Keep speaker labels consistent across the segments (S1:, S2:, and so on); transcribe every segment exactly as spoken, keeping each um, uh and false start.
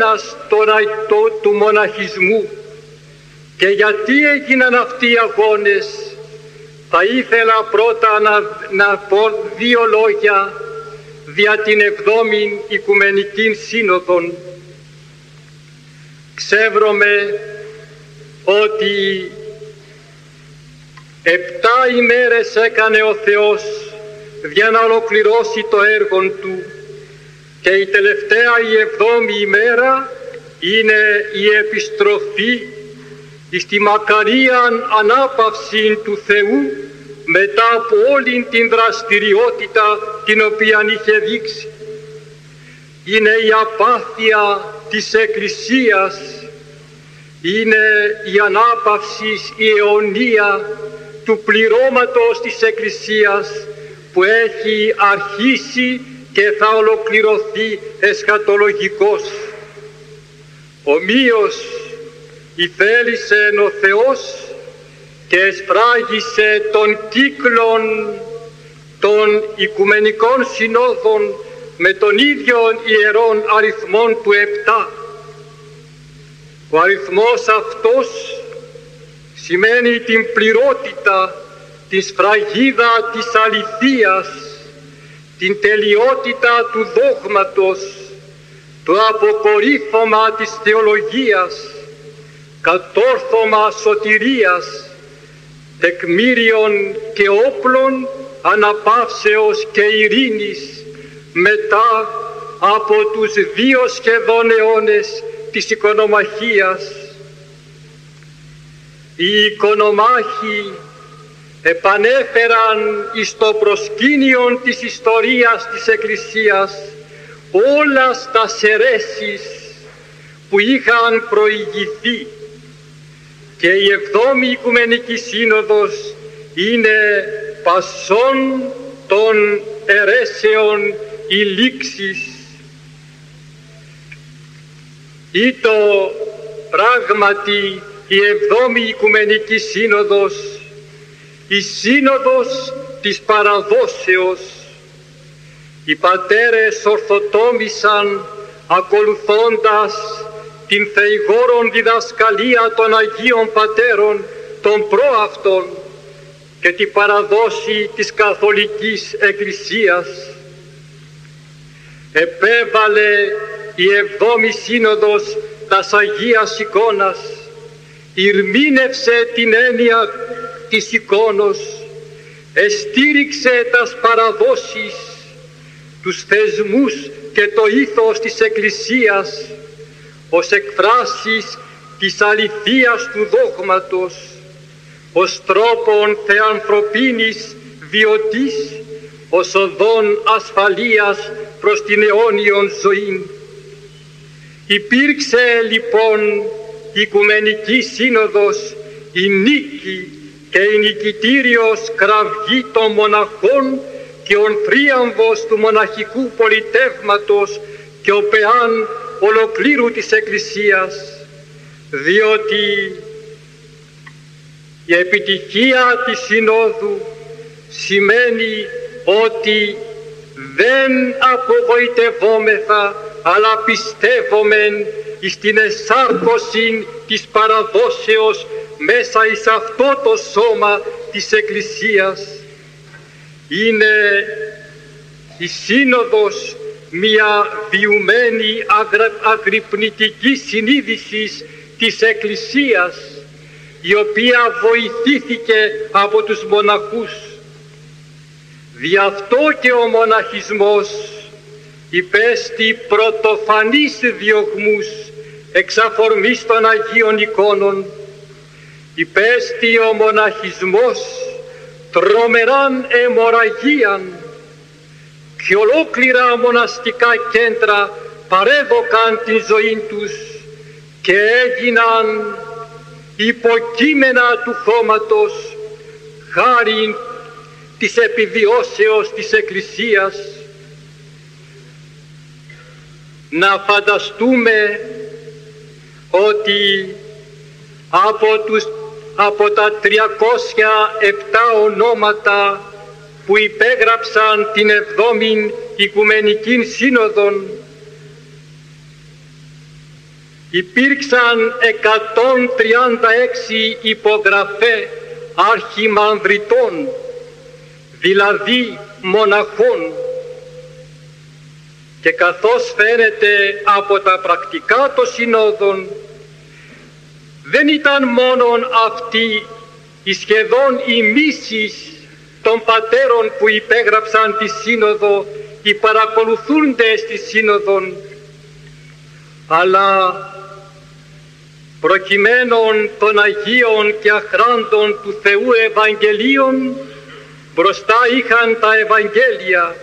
S1: στον αϊτό του μοναχισμού. Και γιατί έγιναν αυτοί οι αγώνες, θα ήθελα πρώτα να, να πω δύο λόγια δια την εβδόμην Οικουμενική Σύνοδον. Ξεύρωμε ότι επτά ημέρες έκανε ο Θεός για να ολοκληρώσει το έργο Του, και η τελευταία, η εβδόμη ημέρα, είναι η επιστροφή στη μακαρίαν ανάπαυση του Θεού μετά από όλη την δραστηριότητα την οποία είχε δείξει. Είναι η απάθεια της Εκκλησίας, είναι η ανάπαυση, η αιωνία του πληρώματος της Εκκλησίας που έχει αρχίσει και θα ολοκληρωθεί εσχατολογικώς. Ομοίως ηθέλησε ο Θεός και εσφράγισε των κύκλων των Οικουμενικών Συνόδων με τον ίδιο ιερόν αριθμόν του επτά. Ο αριθμός αυτός σημαίνει την πληρότητα, τη σφραγίδα της αληθείας, την τελειότητα του δόγματος, το αποκορύφωμα της θεολογίας, κατόρθωμα σωτηρίας, τεκμήριων και όπλων αναπαύσεως και ειρήνης μετά από τους δύο σχεδόν αιώνες της οικονομαχίας. Οι οικονομάχοι επανέφεραν εις το προσκήνιο της ιστορίας της Εκκλησίας όλα στα σαιρέσεις που είχαν προηγηθεί, και η εβδόμη Οικουμενική Σύνοδος είναι πασών των αιρέσεων η λήξης. Ήτο πράγματι η εβδόμη Οικουμενική Σύνοδος, η σύνοδος της παραδόσεως. Οι πατέρες ορθοτόμησαν ακολουθώντας την θεηγόρον διδασκαλία των Αγίων Πατέρων των προαυτών και την παραδόση της Καθολικής Εκκλησίας. Επέβαλε η εβδόμη Σύνοδος τας Αγίας εικόνας, ηρμήνευσε την έννοια της εικόνος, εστήριξε τας παραδόσεις, τους θεσμούς και το ήθος της Εκκλησίας ως εκφράσεις της αληθείας του δόγματος, ως τρόπον θεανθρωπίνης βιωτής, ως οδόν ασφαλείας προς την αιώνιον ζωήν. Υπήρξε λοιπόν η Οικουμενική Σύνοδος η νίκη και η νικητήριος κραυγή των μοναχών και ο θρίαμβος του μοναχικού πολιτεύματος και ο πεάν ολοκλήρου της Εκκλησίας, διότι η επιτυχία της Συνόδου σημαίνει ότι δεν απογοητευόμεθα, αλλά πιστεύομεν εις την εσάρκωση της παραδόσεως μέσα εις αυτό το σώμα της Εκκλησίας. Είναι η Σύνοδος μια βιωμένη αγρυπνητική συνείδηση της Εκκλησίας, η οποία βοηθήθηκε από τους μοναχούς. Δι' αυτό και ο μοναχισμός υπέστη πρωτοφανείς διωγμούς εξ αφορμής των Αγίων Εικόνων. Υπέστη ο μοναχισμός τρομεράν αιμορραγίαν, και ολόκληρα μοναστικά κέντρα παρέδωκαν την ζωή τους και έγιναν υποκείμενα του χώματος χάριν της επιβιώσεως της Εκκλησίας. Να φανταστούμε ότι από, τους, από τα τριακόσια επτά ονόματα που υπέγραψαν την εβδόμην Οικουμενική Σύνοδον, υπήρξαν εκατόν τριάντα έξι υπογραφές αρχιμανδριτών, δηλαδή μοναχών, και καθώς φαίνεται από τα πρακτικά των συνόδων, δεν ήταν μόνον αυτοί οι σχεδόν οι μίσεις των πατέρων που υπέγραψαν τη σύνοδο, οι παρακολουθούντες τη σύνοδον, αλλά προκειμένων των Αγίων και αχράντων του Θεού Ευαγγελίων, μπροστά είχαν τα Ευαγγέλια.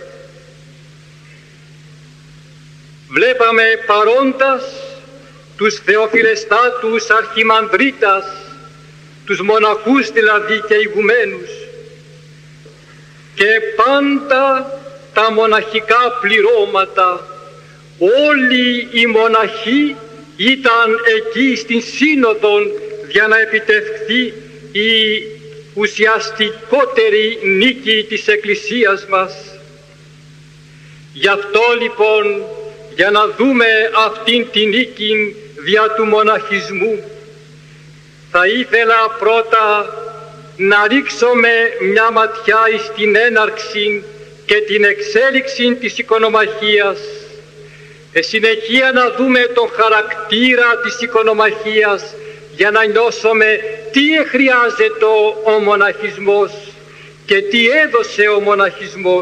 S1: Βλέπαμε παρόντας τους θεοφιλεστάτους αρχιμανδρίτας, τους μοναχούς δηλαδή και ηγουμένους, και πάντα τα μοναχικά πληρώματα, όλοι οι μοναχοί ήταν εκεί στην σύνοδο για να επιτευχθεί η ουσιαστικότερη νίκη της Εκκλησίας μας. Γι' αυτό λοιπόν, για να δούμε αυτήν την νίκη δια του μοναχισμού, θα ήθελα πρώτα να ρίξουμε μια ματιά στην έναρξη και την εξέλιξη της οικονομαχίας, εν συνεχεία να δούμε τον χαρακτήρα της οικονομαχίας, για να νιώσουμε τι χρειάζεται ο μοναχισμός και τι έδωσε ο μοναχισμός.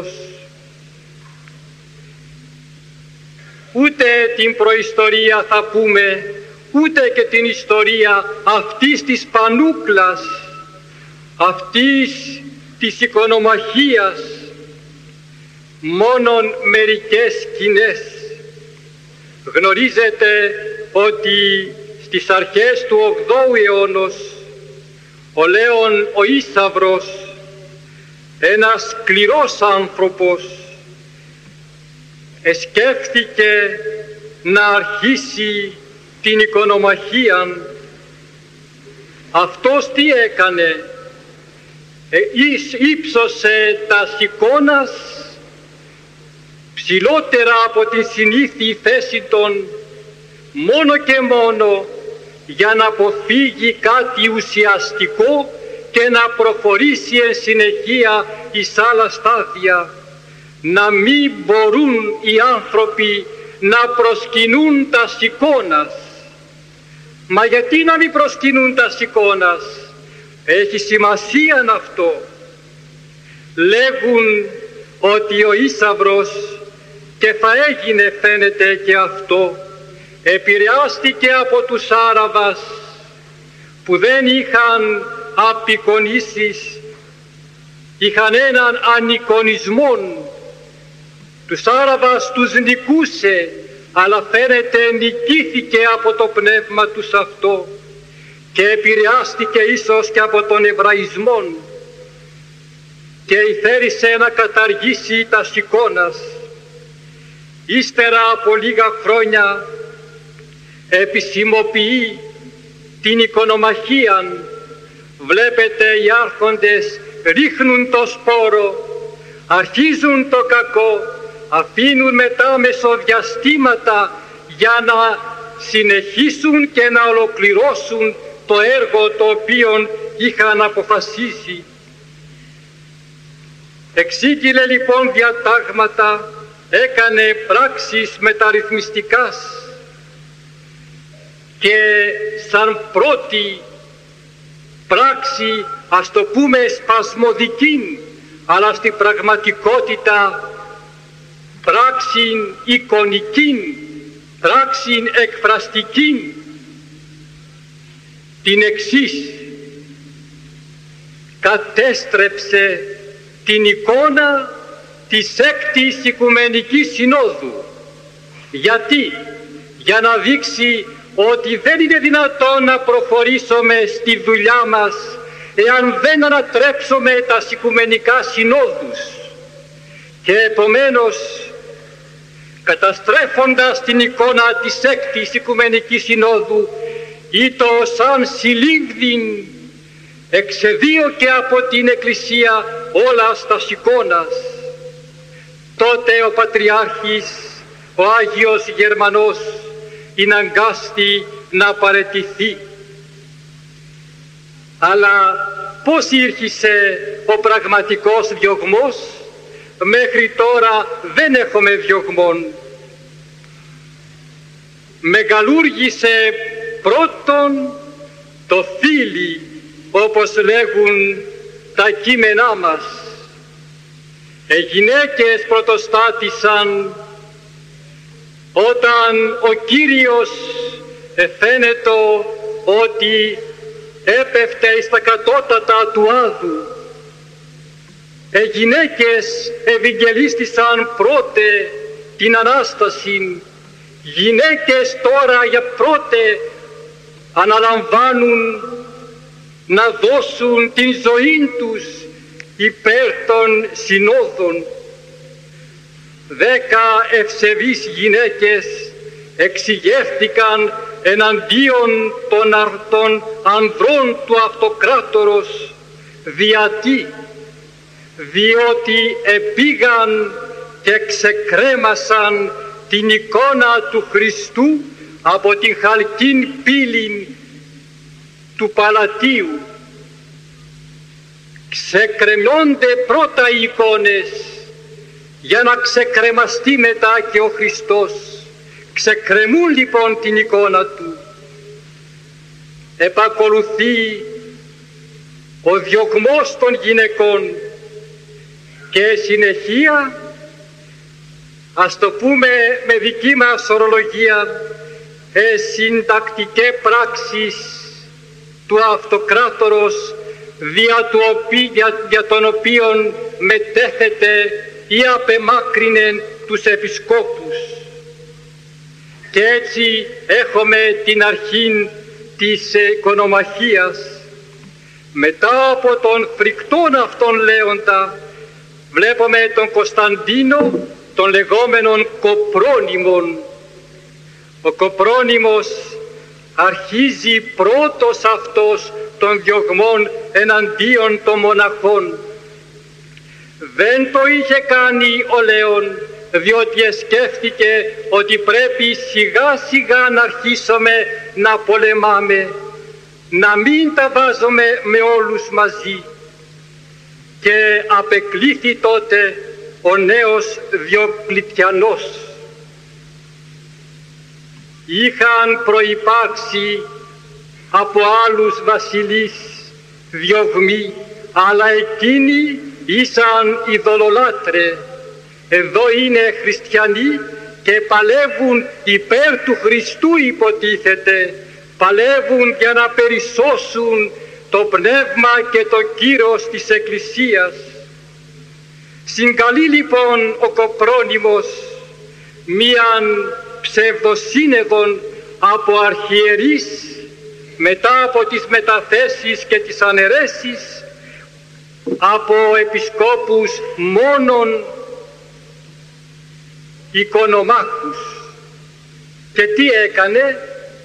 S1: Ούτε την προϊστορία θα πούμε, ούτε και την ιστορία αυτής της πανούκλας, αυτής της οικονομαχίας, μόνον μερικές σκηνές. Γνωρίζετε ότι στις αρχές του ογδόου αιώνος ο Λέων ο Ίσαυρος, ένας σκληρός άνθρωπος, εσκέφθηκε να αρχίσει την οικονομαχία. Αυτός τι έκανε? Ε, ύψωσε τα εικόνας ψηλότερα από την συνήθη θέση των, μόνο και μόνο για να αποφύγει κάτι ουσιαστικό και να προχωρήσει εν συνεχεία εις άλλα στάδια, να μην μπορούν οι άνθρωποι να προσκυνούν τα εικόνας. Μα γιατί να μην προσκυνούν τα εικόνας? Έχει σημασία αυτό. Λέγουν ότι ο Ίσαυρος, και θα έγινε φαίνεται και αυτό, επηρεάστηκε από τους Άραβας που δεν είχαν απεικονίσεις, είχαν έναν ανεικονισμό. Τους Άραβας τους νικούσε, αλλά φαίνεται νικήθηκε από το πνεύμα τους αυτό και επηρεάστηκε ίσως και από τον Εβραϊσμό και ηθέρισε να καταργήσει τα εικόνας. Ύστερα από λίγα χρόνια επισημοποιεί την οικονομαχία. Βλέπετε, οι άρχοντες ρίχνουν το σπόρο, αρχίζουν το κακό, αφήνουν μετά μεσοδιαστήματα για να συνεχίσουν και να ολοκληρώσουν το έργο το οποίο είχαν αποφασίσει. Εξήγηλε λοιπόν διατάγματα, έκανε πράξεις μεταρρυθμιστικάς και σαν πρώτη πράξη, ας το πούμε σπασμωδική, αλλά στην πραγματικότητα πράξη εικονική, πράξη εκφραστική, την εξής: κατέστρεψε την εικόνα της έκτης Οικουμενικής Συνόδου. Γιατί? Για να δείξει ότι δεν είναι δυνατόν να προχωρήσουμε στη δουλειά μας εάν δεν ανατρέψουμε τα Οικουμενικά Συνόδους. Και επομένως, καταστρέφοντας την εικόνα της έκτης Οικουμενικής Συνόδου, ήτο σαν συλλήβδιν εξεδίωκε από την Εκκλησία όλα στα εικόνας. Τότε ο Πατριάρχης, ο Άγιος Γερμανός, είναι αγκάστη να παραιτηθεί. Αλλά πώς ήρχισε ο πραγματικός διωγμός? Μέχρι τώρα δεν έχουμε διωγμόν. Μεγαλούργησε πρώτον το θήλυ, όπως λέγουν τα κείμενά μας. Οι γυναίκες πρωτοστάτησαν όταν ο Κύριος φαίνεται ότι έπεφτε εις τα κατώτατα του Άδου. Οι γυναίκες ευαγγελίστησαν πρώτε την Ανάσταση. Γυναίκες τώρα για πρώτε αναλαμβάνουν να δώσουν την ζωή τους υπέρ των συνόδων. Δέκα ευσεβείς γυναίκες εξηγεύτηκαν εναντίον των, των ανδρών του αυτοκράτορος. Γιατί? Διότι επήγαν και ξεκρέμασαν την εικόνα του Χριστού από την χαλκήν πύλη του Παλατίου. Ξεκρεμιώνται πρώτα οι εικόνες για να ξεκρεμαστεί μετά και ο Χριστός. Ξεκρεμούν λοιπόν την εικόνα του. Επακολουθεί ο διωγμός των γυναικών και συνεχεία, ας το πούμε με δική μας ορολογία, ε, συντακτικές πράξεις του αυτοκράτορος δια, του οπί, δια, δια των οποίων μετέθεται ή απεμάκρυνε τους επισκόπους. Και έτσι έχουμε την αρχή της οικονομαχίας. Μετά από τον φρικτόν αυτόν λέοντα βλέπουμε τον Κωνσταντίνο, τον λεγόμενον Κοπρόνημον. Ο Κοπρόνημος αρχίζει πρώτος αυτός των διωγμών εναντίον των μοναχών. Δεν το είχε κάνει ο Λέων, διότι σκέφτηκε ότι πρέπει σιγά σιγά να αρχίσουμε να πολεμάμε, να μην τα βάζουμε με όλους μαζί. Και απεκλήθη τότε ο νέος Διοκλητιανός. Είχαν προϋπάρξει από άλλους βασιλείς διωγμοί, αλλά εκείνοι ήσαν ειδωλολάτρε. Εδώ είναι χριστιανοί και παλεύουν υπέρ του Χριστού, υποτίθεται. Παλεύουν για να περισσώσουν το πνεύμα και το κύρος της Εκκλησίας. Συγκαλεί λοιπόν ο Κοπρόνημος μίαν ψευδοσύνεδον από αρχιερείς μετά από τις μεταθέσεις και τις αναιρέσεις, από επισκόπους μόνον οικονομάχους. Και τι έκανε?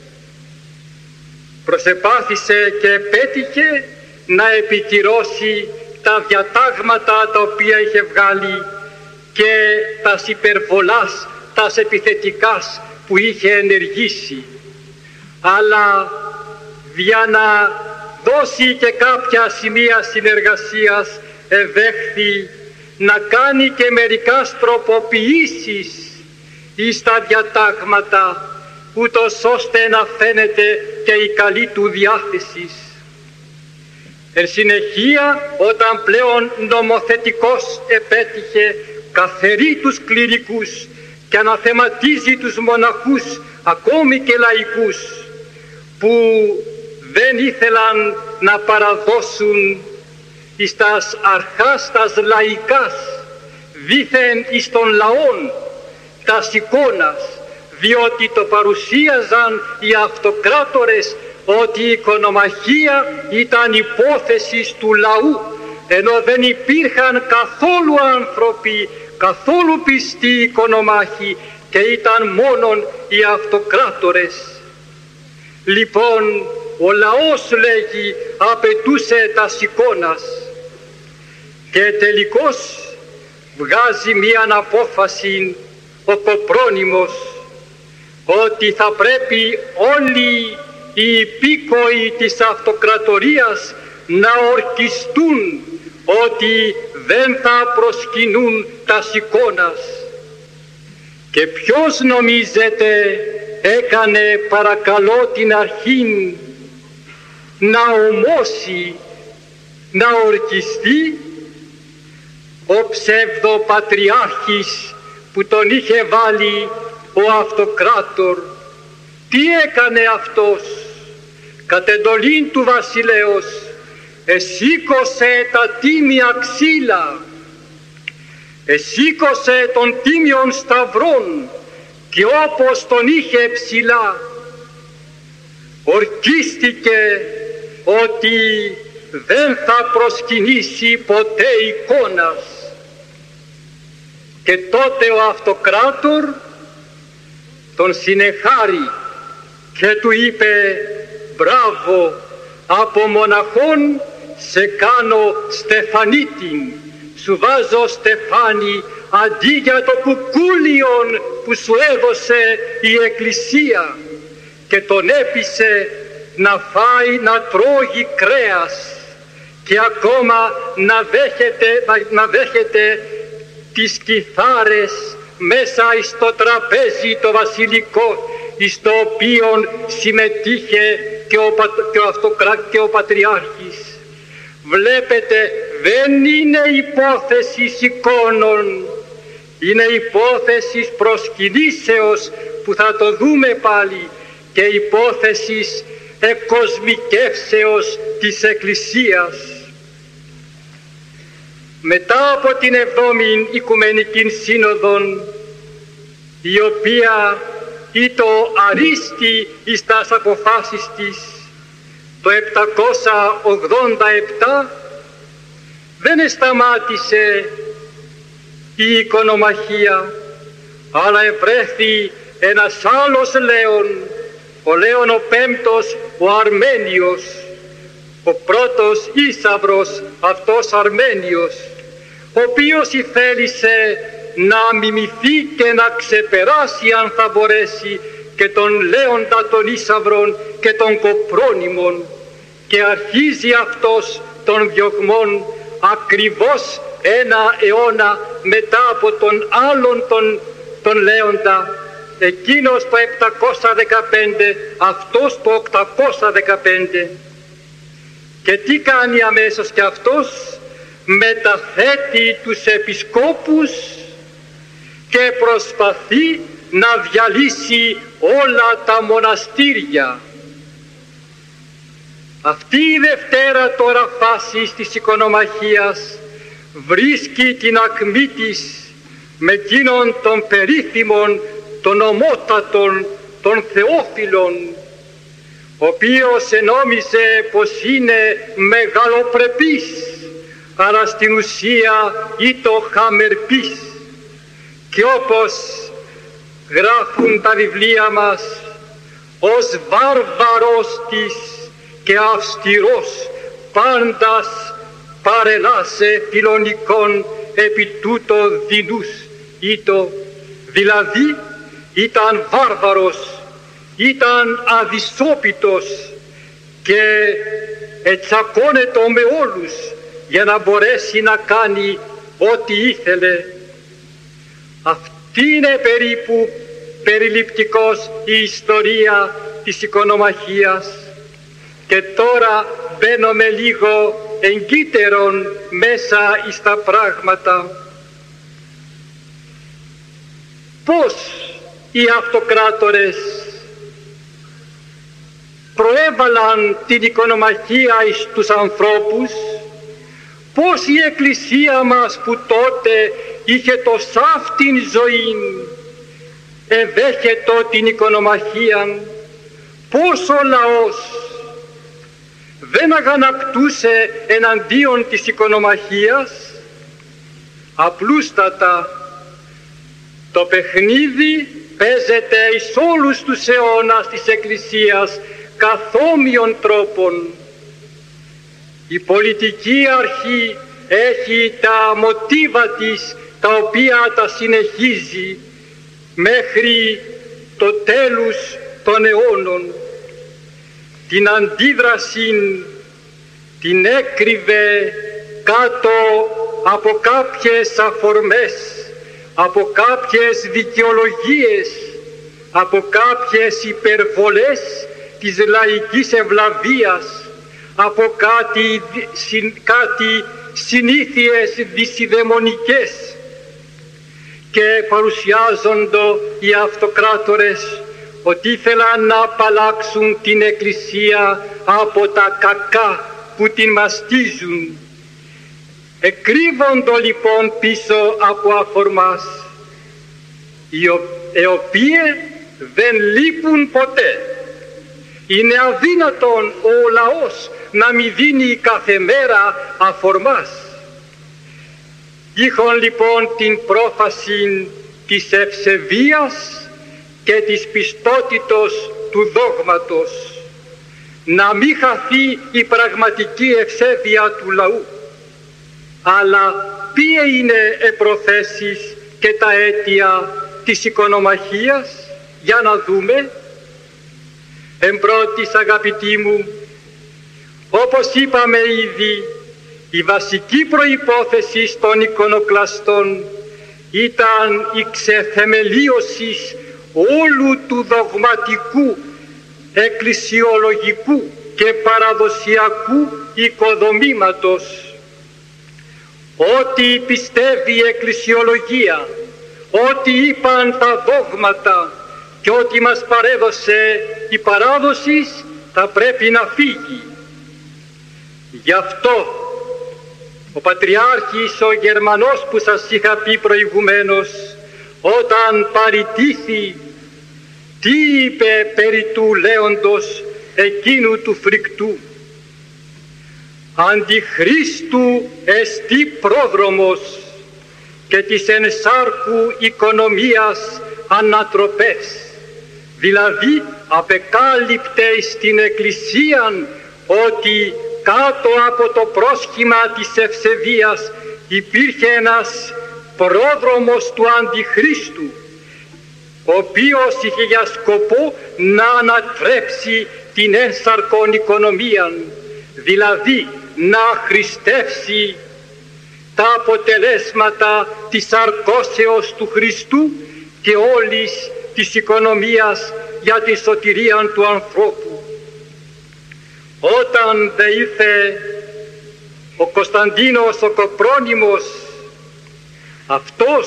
S1: Προσεπάθησε και πέτυχε να επικυρώσει τα διατάγματα τα οποία είχε βγάλει και τας υπερβολάς, τας επιθετικάς που είχε ενεργήσει. Αλλά για να δώσει και κάποια σημεία συνεργασίας ευέχθη να κάνει και μερικάς τροποποιήσεις εις τα διατάγματα, ούτως ώστε να φαίνεται και η καλή του διάθεση. Εν συνεχεία, όταν πλέον νομοθετικός επέτυχε, καθερεί τους κληρικούς και αναθεματίζει τους μοναχούς, ακόμη και λαϊκούς, που δεν ήθελαν να παραδώσουν εις τας αρχάς τας λαϊκάς, δήθεν εις των λαών τας εικόνας, διότι το παρουσίαζαν οι αυτοκράτορες ότι η οικονομαχία ήταν υπόθεση του λαού, ενώ δεν υπήρχαν καθόλου άνθρωποι, καθόλου πιστοί οικονομάχοι και ήταν μόνον οι αυτοκράτορες. Λοιπόν, ο λαός, λέγει, απαιτούσε τας εικόνας και τελικώς βγάζει μίαν απόφαση ο Κοπρόνημος ότι θα πρέπει όλοι οι υπήκοοι της αυτοκρατορίας να ορκιστούν ότι δεν θα προσκυνούν τας εικόνας. Και ποιος νομίζετε έκανε παρακαλώ την αρχήν να ομώσει, να ορκιστεί? Ο ψευδοπατριάρχης που τον είχε βάλει ο αυτοκράτορ. Τι έκανε αυτός? Κατ' εντολήν του βασιλέως εσήκωσε τα τίμια ξύλα, εσήκωσε τον τίμιον σταυρόν και όπως τον είχε ψηλά ορκίστηκε ότι δεν θα προσκυνήσει ποτέ εικόνας. Και τότε ο αυτοκράτορ τον συνεχάρει και του είπε «Μπράβο, από μοναχόν σε κάνω στεφανίτην, σου βάζω στεφάνι αντί για το κουκούλιον που σου έδωσε η Εκκλησία», και τον έπεισε να φάει, να τρώγει κρέας και ακόμα να δέχεται, να, να δέχεται τις κιθάρες μέσα στο τραπέζι το βασιλικό, στο οποίο συμμετείχε και ο, και ο αυτοκράτης και ο πατριάρχης. Βλέπετε, δεν είναι υπόθεση εικόνων, είναι υπόθεση προσκυνήσεως που θα το δούμε πάλι, και υπόθεση εκοσμικεύσεως της Εκκλησίας. Μετά από την εβδόμη Οικουμενική Σύνοδον, η οποία ήτο αρίστη εις τας αποφάσεις της το επτακόσια ογδόντα επτά, δεν σταμάτησε η οικονομαχία, αλλά ευρέθη ένας άλλος Λέων, ο Λέων ο Πέμπτος, ο Αρμένιος, ο πρώτος Ίσαυρος, αυτός Αρμένιος, ο οποίος θέλησε να μιμηθεί και να ξεπεράσει, αν θα μπορέσει, και τον Λέοντα των Ίσαυρων και των Κοπρόνημων, και αρχίζει αυτός των διωγμών ακριβώς ένα αιώνα μετά από τον άλλον τον, τον Λέοντα, εκείνος το επτακόσια δεκαπέντε, αυτός το οκτακόσια δεκαπέντε. Και τι κάνει αμέσως και αυτός? Μεταθέτει τους επισκόπους και προσπαθεί να διαλύσει όλα τα μοναστήρια. Αυτή η δευτέρα τώρα φάση της οικονομαχίας βρίσκει την ακμή της με εκείνον των περίφημων, των ομότατων, των Θεόφιλων, ο οποίος ενόμιζε πως είναι μεγαλοπρεπής, αλλά στην ουσία ήτο χαμερπής. Και όπως γράφουν τα βιβλία μας, ως βάρβαρος της και αυστηρός πάντας παρελάσε φιλονικών επί τούτο δεινούς ήτο, δηλαδή ήταν βάρβαρος, ήταν αδυσόπιτος και ετσακώνετο με όλους για να μπορέσει να κάνει ό,τι ήθελε. Αυτή είναι περίπου περιληπτικός η ιστορία της οικονομαχίας. Και τώρα μπαίνουμε λίγο εγκύτερον μέσα εις τα πράγματα. Πώς οι αυτοκράτορες προέβαλαν την οικονομαχία εις τους ανθρώπους, πώς η Εκκλησία μας που τότε είχε το σάφτην ζωήν εδέχετο την οικονομαχία, πώς ο λαός δεν αγανακτούσε εναντίον της οικονομαχίας. Απλούστατα το παιχνίδι παίζεται εις όλους τους αιώνας της Εκκλησίας καθόμοιων τρόπων. Η πολιτική αρχή έχει τα μοτίβα της, τα οποία τα συνεχίζει μέχρι το τέλος των αιώνων. Την αντίδραση την έκρυβε κάτω από κάποιες αφορμές, από κάποιες δικαιολογίες, από κάποιες υπερβολές της λαϊκής ευλαβίας, από κάτι, συν, κάτι συνήθειες δυσιδαιμονικές, και παρουσιάζοντο οι αυτοκράτορες ότι ήθελαν να απαλλάξουν την Εκκλησία από τα κακά που την μαστίζουν. Εκρύβοντο λοιπόν πίσω από αφορμάς, οι οποίες δεν λείπουν ποτέ. Είναι αδύνατον ο λαός να μη δίνει κάθε μέρα αφορμάς. Είχον λοιπόν την πρόφαση της ευσεβίας και της πιστότητος του δόγματος, να μην χαθεί η πραγματική ευσέβεια του λαού. Αλλά ποια είναι οι προθέσεις και τα αίτια της οικονομαχίας? Για να δούμε. Εν πρώτης, αγαπητοί μου, όπως είπαμε ήδη, η βασική προϋπόθεση των εικονοκλαστών ήταν η ξεθεμελίωση όλου του δογματικού, εκκλησιολογικού και παραδοσιακού οικοδομήματος. Ό,τι πιστεύει η εκκλησιολογία, ό,τι είπαν τα δόγματα και ό,τι μας παρέδωσε η παράδοση θα πρέπει να φύγει. Γι' αυτό ο Πατριάρχης ο Γερμανός που σας είχα πει προηγουμένως, όταν παρητήθη, τι είπε περί του λέοντος εκείνου του φρικτού? Αντιχρίστου εστί πρόδρομος και της ενσάρκου οικονομίας ανατροπές. Δηλαδή απεκάλυπτε στην Εκκλησίαν ότι κάτω από το πρόσχημα της ευσεβίας υπήρχε ένας πρόδρομος του Αντιχρίστου, ο οποίος είχε για σκοπό να ανατρέψει την ένσαρκον οικονομία, δηλαδή να χριστεύσει τα αποτελέσματα της αρκώσεως του Χριστού και όλης της οικονομίας για τη σωτηρία του ανθρώπου. Όταν δε ήρθε ο Κωνσταντίνος ο Κοπρόνημος, αυτός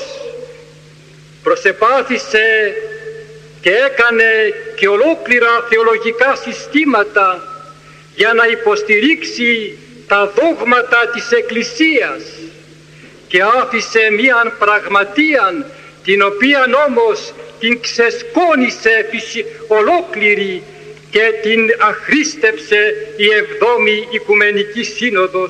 S1: προσεπάθησε και έκανε και ολόκληρα θεολογικά συστήματα για να υποστηρίξει τα δόγματα της Εκκλησίας και άφησε μίαν πραγματείαν την οποία όμως την ξεσκόνησε ολόκληρη και την αχρίστεψε η Εβδόμη Οικουμενική Σύνοδος.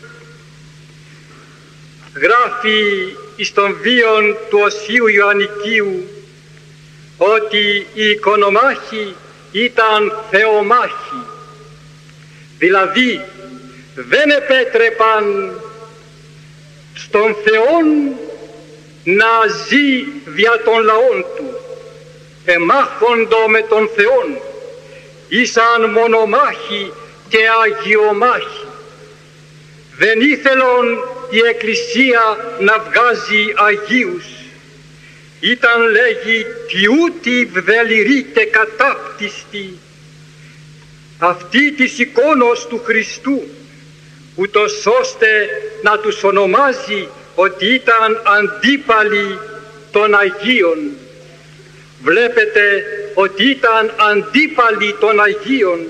S1: Γράφει εις τον βίον του Οσίου Ιωαννικίου ότι οι οικονομάχοι ήταν θεομάχοι, δηλαδή δεν επέτρεπαν στον Θεόν να ζει δια των λαών του, εμάχοντο με τον Θεόν, ήσαν μονομάχοι και αγιομάχοι. Δεν ήθελον η Εκκλησία να βγάζει Αγίους. Ήταν, λέγει, τιούτη βδεληρή και κατάπτυστη αυτή της εικόνος του Χριστού, ούτως ώστε να τους ονομάζει ότι ήταν αντίπαλοι των Αγίων. Βλέπετε ότι ήταν αντίπαλοι των Αγίων.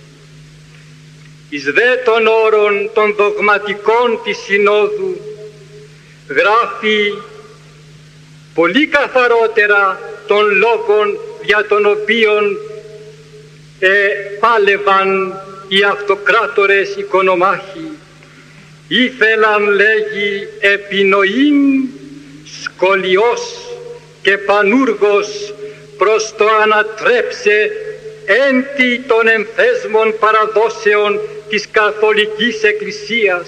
S1: Εις δε των όρων των δογματικών της Συνόδου γράφει πολύ καθαρότερα των λόγων για τον οποίον ε, πάλευαν οι αυτοκράτορες οικονομάχοι. Ήθελαν, λέγει, επινοήν σκολιός και πανούργος προς το ανατρέψε έντι των εμφέσμων παραδόσεων της Καθολικής Εκκλησίας.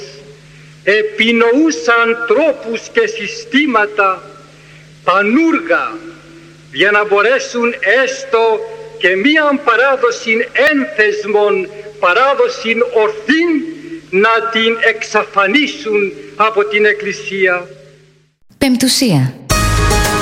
S1: Επινοούσαν τρόπους και συστήματα πανούργα, για να μπορέσουν έστω και μία παράδοση ένθεσμων, παράδοση ορθήν, να την εξαφανίσουν από την Εκκλησία.
S2: Πεμπτουσία.